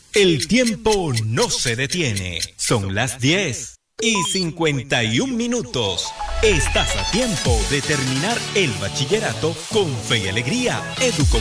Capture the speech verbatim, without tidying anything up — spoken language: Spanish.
El tiempo no se detiene. Son las diez y cincuenta y un minutos. Estás a tiempo de terminar el bachillerato con fe y alegría. Educom